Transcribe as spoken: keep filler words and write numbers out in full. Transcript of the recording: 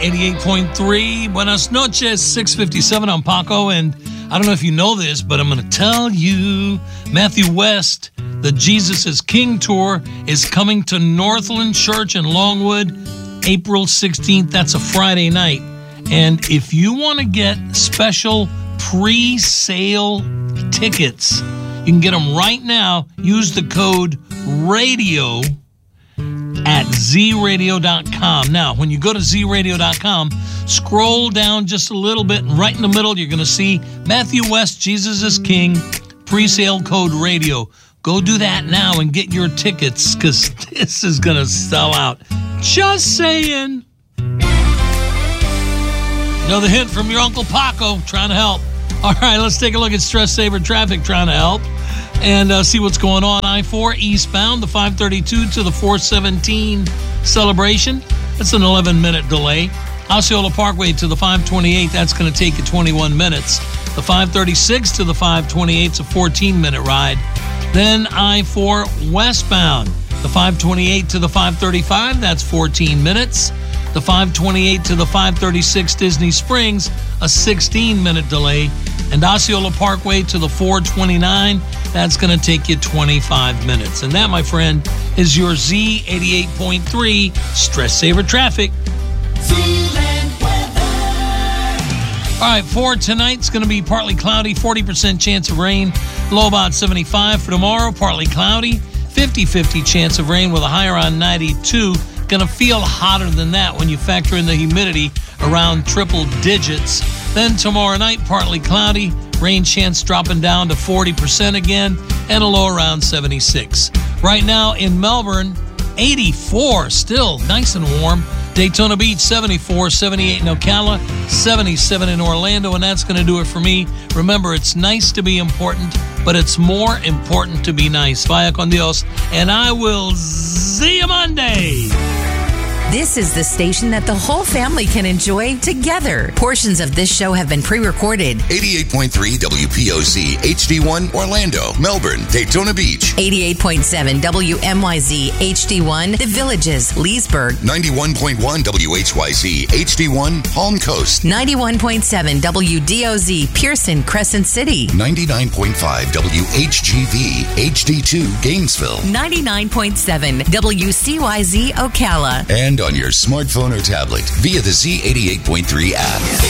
eighty-eight point three. Buenas noches, six fifty-seven. I'm Paco, and I don't know if you know this, but I'm going to tell you, Matthew West, the Jesus is King tour is coming to Northland Church in Longwood, April sixteenth. That's a Friday night. And if you want to get special pre-sale tickets, you can get them right now. Use the code RADIO at z radio dot com. Now, when you go to z radio dot com, scroll down just a little bit, and right in the middle, you're going to see Matthew West, Jesus is King, pre-sale code RADIO. Go do that now and get your tickets, because this is going to sell out. Just saying. Another hint from your Uncle Paco, trying to help. All right, let's take a look at Stress Saver Traffic, trying to help. And uh, see what's going on. I four eastbound, the five thirty-two to the four seventeen celebration. That's an eleven-minute delay. Osceola Parkway to the five twenty-eight, that's going to take you twenty-one minutes. The five thirty-six to the five twenty-eight is a fourteen-minute ride. Then I four westbound, the five twenty-eight to the five thirty-five, that's fourteen minutes. The five twenty-eight to the five thirty-six Disney Springs, a sixteen-minute delay. And Osceola Parkway to the four twenty-nine, that's going to take you twenty-five minutes. And that, my friend, is your Z eighty-eight point three Stress Saver Traffic. All right, for tonight's going to be partly cloudy, forty percent chance of rain, low about seventy-five. For tomorrow, partly cloudy, fifty-fifty chance of rain with a high around ninety-two. Going to feel hotter than that when you factor in the humidity around triple digits. Then tomorrow night, partly cloudy, rain chance dropping down to forty percent again, and a low around seventy-six. Right now in Melbourne, eighty-four, still nice and warm. Daytona Beach, seventy-four, seventy-eight in Ocala, seventy-seven in Orlando, and that's going to do it for me. Remember, it's nice to be important, but it's more important to be nice. Vaya con Dios, and I will see you Monday. This is the station that the whole family can enjoy together. Portions of this show have been pre-recorded. eighty-eight point three W P O Z H D one Orlando, Melbourne, Daytona Beach. eighty-eight point seven W M Y Z H D one The Villages, Leesburg. ninety-one point one W H Y Z H D one Palm Coast. ninety-one point seven W D O Z Pearson, Crescent City. ninety-nine point five W H G V H D two Gainesville. ninety-nine point seven W C Y Z Ocala. And on your smartphone or tablet via the Z eighty-eight point three app.